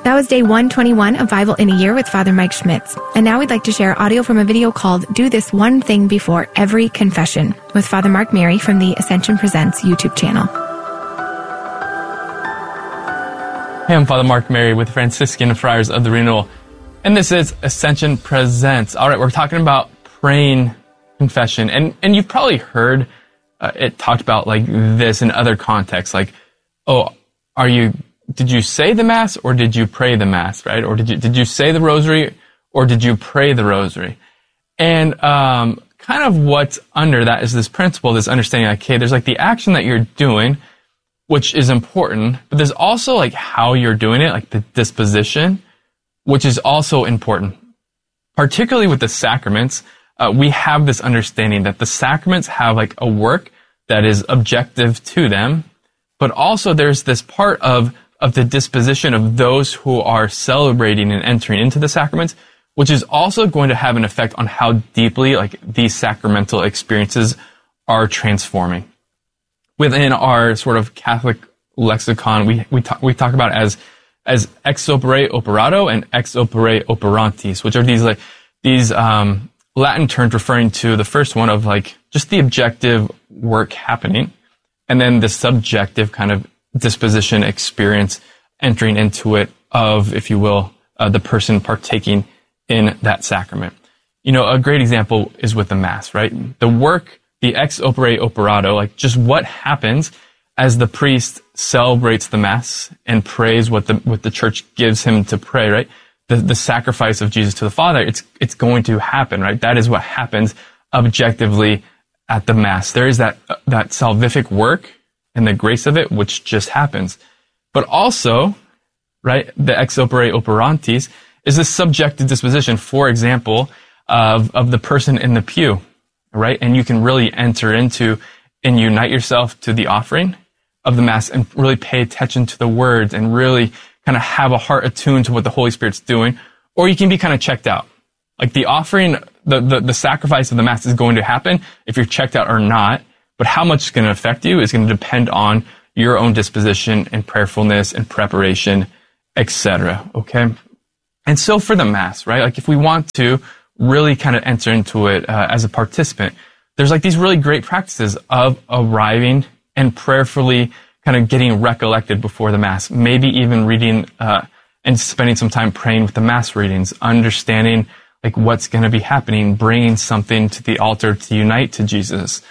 That was day 121 of Bible in a Year with Father Mike Schmitz. And now we'd like to share audio from a video called Do This One Thing Before Every Confession with Father Mark Mary from the Ascension Presents YouTube channel. Hey, I'm Father Mark Mary with Franciscan Friars of the Renewal, and this is Ascension Presents. All right, we're talking about praying confession, and you've probably heard it talked about like this in other contexts, like, did you say the Mass or did you pray the Mass, right? Or did you say the Rosary or did you pray the Rosary? And kind of what's under that is this principle, this understanding, like, okay, there's like the action that you're doing, which is important, but there's also like how you're doing it, like the disposition, which is also important. Particularly with the sacraments, we have this understanding that the sacraments have like a work that is objective to them, but also there's this part of the disposition of those who are celebrating and entering into the sacraments, which is also going to have an effect on how deeply like these sacramental experiences are transforming. Within our sort of Catholic lexicon, we talk about it as ex opere operato and ex opere operantis, which are these Latin terms referring to the first one of like just the objective work happening, and then the subjective kind of disposition experience entering into it of, if you will, the person partaking in that sacrament. You know, a great example is with the Mass, right? The work, the ex opere operato, like just what happens as the priest celebrates the Mass and prays what the church gives him to pray, right? The sacrifice of Jesus to the Father, it's going to happen, right? That is what happens objectively at the Mass. There is that salvific work and the grace of it, which just happens. But also, right, the ex opere operantis is a subjective disposition, for example, of the person in the pew, right? And you can really enter into and unite yourself to the offering of the Mass and really pay attention to the words and really kind of have a heart attuned to what the Holy Spirit's doing. Or you can be kind of checked out. Like the offering, the sacrifice of the Mass is going to happen if you're checked out or not. But how much it's going to affect you is going to depend on your own disposition and prayerfulness and preparation, etc. Okay? And so for the Mass, right? Like if we want to really kind of enter into it as a participant, there's like these really great practices of arriving and prayerfully kind of getting recollected before the Mass, maybe even reading and spending some time praying with the Mass readings, understanding like what's going to be happening, bringing something to the altar to unite to Jesus.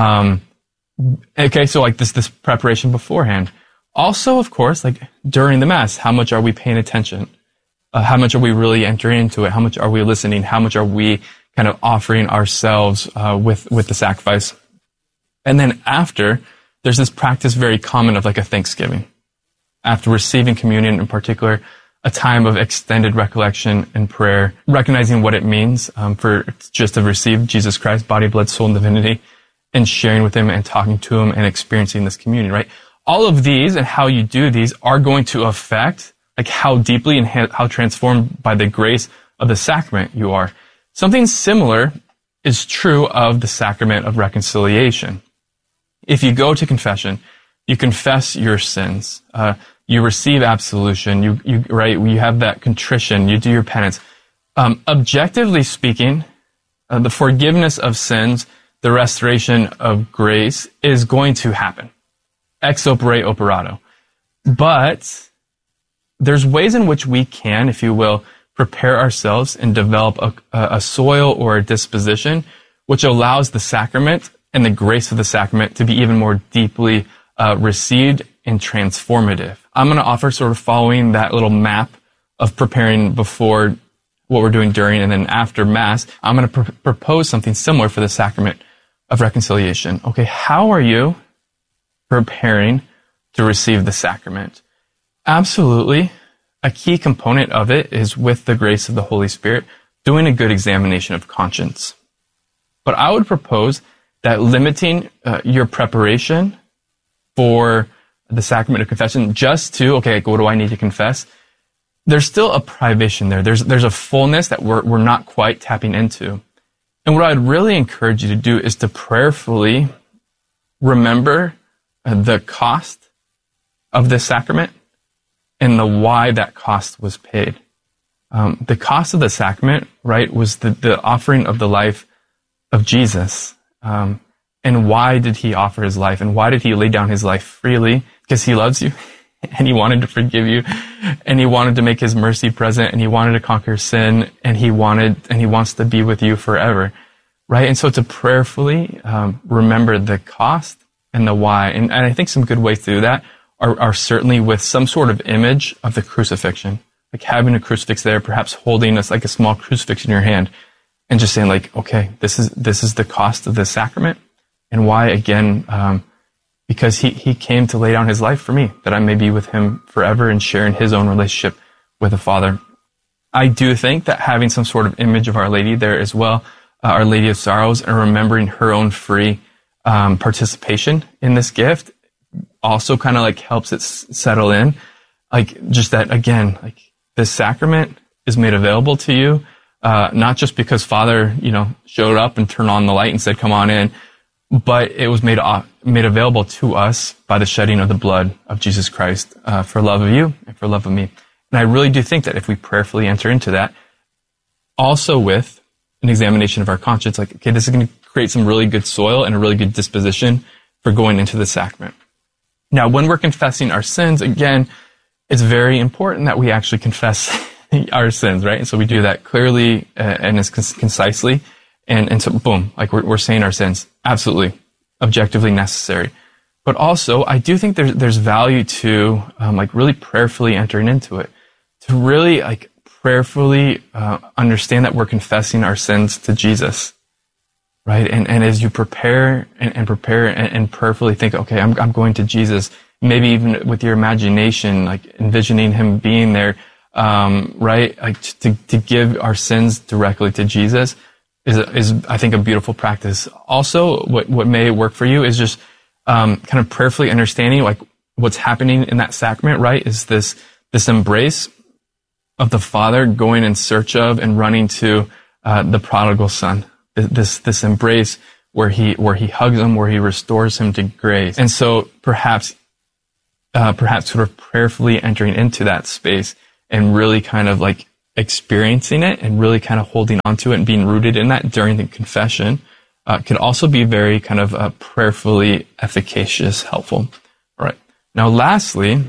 Okay, so like this preparation beforehand. Also, of course, like during the Mass, how much are we paying attention? How much are we really entering into it? How much are we listening? How much are we kind of offering ourselves with the sacrifice? And then after, there's this practice very common of like a thanksgiving. After receiving communion in particular, a time of extended recollection and prayer, recognizing what it means for just to receive Jesus Christ, body, blood, soul, and divinity, and sharing with him and talking to him and experiencing this communion, right? All of these and how you do these are going to affect like how deeply and how transformed by the grace of the sacrament you are. Something similar is true of the sacrament of reconciliation. If you go to confession, you confess your sins, you receive absolution, you have that contrition, you do your penance. Objectively speaking, the forgiveness of sins, the restoration of grace is going to happen. Ex opere operato. But there's ways in which we can, if you will, prepare ourselves and develop a soil or a disposition which allows the sacrament and the grace of the sacrament to be even more deeply received and transformative. I'm going to offer sort of following that little map of preparing before what we're doing during and then after Mass. I'm going to propose something similar for the sacrament of reconciliation. Okay, how are you preparing to receive the sacrament? Absolutely. A key component of it is with the grace of the Holy Spirit, doing a good examination of conscience. But I would propose that limiting your preparation for the sacrament of confession just to, okay, like, what do I need to confess? There's still a privation there. There's a fullness that we're not quite tapping into. And what I'd really encourage you to do is to prayerfully remember the cost of this sacrament and the why that cost was paid. The cost of the sacrament, right, was the offering of the life of Jesus. And why did he offer his life? And why did he lay down his life freely? Because he loves you, and he wanted to forgive you, and he wanted to make his mercy present, and he wanted to conquer sin, and he wants to be with you forever, right? And so to prayerfully remember the cost and the why. And I think some good ways to do that are certainly with some sort of image of the crucifixion, like having a crucifix there, perhaps holding us like a small crucifix in your hand, and just saying like, okay, this is the cost of the sacrament, and why, again, because he came to lay down his life for me, that I may be with him forever and share in his own relationship with the Father. I do think that having some sort of image of Our Lady there as well, Our Lady of Sorrows, and remembering her own free participation in this gift also kind of like helps it settle in. Like just that, again, like this sacrament is made available to you, not just because Father, showed up and turned on the light and said, come on in, but it was made available to us by the shedding of the blood of Jesus Christ for love of you and for love of me. And I really do think that if we prayerfully enter into that, also with an examination of our conscience, like, okay, this is going to create some really good soil and a really good disposition for going into the sacrament. Now, when we're confessing our sins, again, it's very important that we actually confess our sins, right? And so we do that clearly and as concisely. And so, boom, like we're saying our sins. Absolutely. Objectively necessary. But also, I do think there's value to, like really prayerfully entering into it. To really, like, prayerfully understand that we're confessing our sins to Jesus. Right? And as you prepare and prepare and prayerfully think, okay, I'm going to Jesus, maybe even with your imagination, like envisioning him being there, right? Like to give our sins directly to Jesus is I think a beautiful practice. Also, what may work for you is just, kind of prayerfully understanding like what's happening in that sacrament, right? Is this embrace of the Father going in search of and running to, the prodigal son. This embrace where he hugs him, where he restores him to grace. And so perhaps sort of prayerfully entering into that space and really kind of like experiencing it and really kind of holding on to it and being rooted in that during the confession could also be very kind of prayerfully efficacious, helpful. All right. Now, lastly,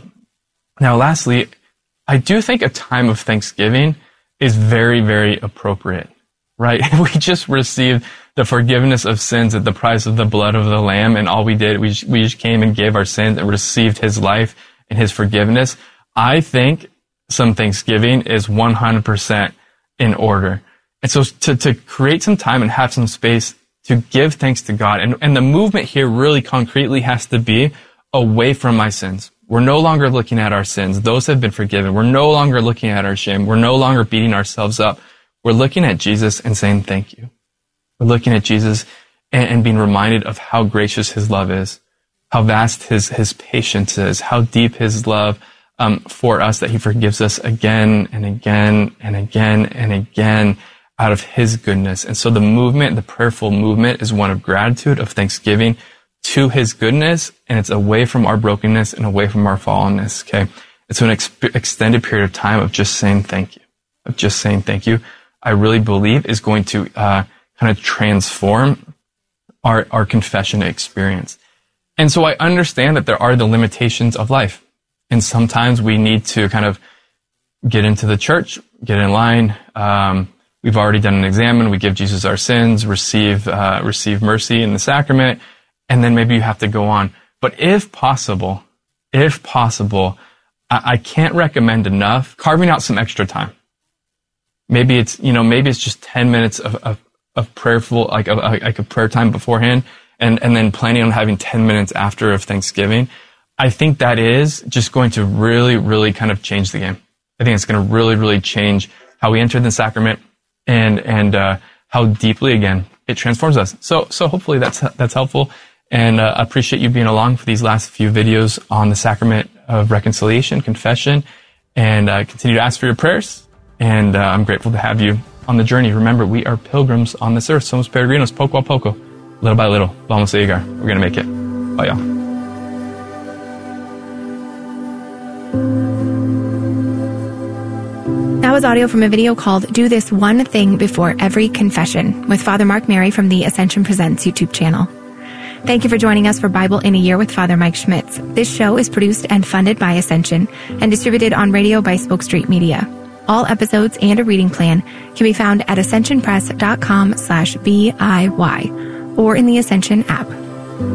I do think a time of thanksgiving is very, very appropriate. Right? We just received the forgiveness of sins at the price of the blood of the Lamb, and all we did, we just came and gave our sins and received his life and his forgiveness. I think some thanksgiving is 100% in order. And so to create some time and have some space to give thanks to God, and the movement here really concretely has to be away from my sins. We're no longer looking at our sins. Those have been forgiven. We're no longer looking at our shame. We're no longer beating ourselves up. We're looking at Jesus and saying thank you. We're looking at Jesus and being reminded of how gracious his love is, how vast his patience is, how deep his love for us, that he forgives us again and again and again and again out of his goodness. And so the movement, the prayerful movement, is one of gratitude, of thanksgiving to his goodness, and it's away from our brokenness and away from our fallenness, okay? It's an extended period of time of just saying thank you, I really believe is going to kind of transform our confession experience. And so I understand that there are the limitations of life. And sometimes we need to kind of get into the church, get in line. We've already done an examen. We give Jesus our sins, receive mercy in the sacrament, and then maybe you have to go on. But if possible, I can't recommend enough carving out some extra time. Maybe it's just 10 minutes of prayerful, like a prayer time beforehand, and then planning on having 10 minutes after of Thanksgiving. I think that is just going to really, really kind of change the game. I think it's going to really, really change how we enter the sacrament and how deeply, again, it transforms us. So hopefully that's helpful. And I appreciate you being along for these last few videos on the sacrament of reconciliation, confession, and continue to ask for your prayers. And I'm grateful to have you on the journey. Remember, we are pilgrims on this earth. Somos peregrinos, poco a poco, little by little. Vamos a llegar. We're going to make it. Bye, y'all. That was audio from a video called Do This One Thing Before Every Confession with Father Mark Mary from the Ascension Presents YouTube channel. Thank you for joining us for Bible in a Year with Father Mike Schmitz. This show is produced and funded by Ascension and distributed on radio by Spoke Street Media. All episodes and a reading plan can be found at ascensionpress.com/BIY or in the Ascension app.